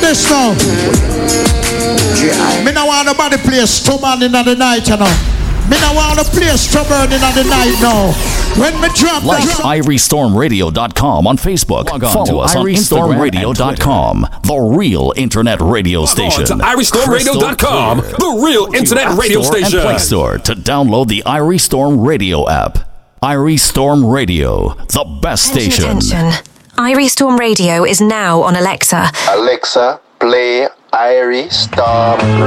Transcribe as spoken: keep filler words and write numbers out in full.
this now. Me no want nobody play Stubborn in the night, you know. Me no want to play Stubborn in the night now. When me drop like that Irie Storm Radio dot com on Facebook. Log on Follow us on Irie Storm Radio dot com, the real internet radio station. Log on to Irie Storm Radio dot com, the real internet radio station. And Play Store to download the Irie Storm Radio app. Irie Storm Radio, the best station. Attention. Irie Storm Radio is now on Alexa. Alexa, play Irie Storm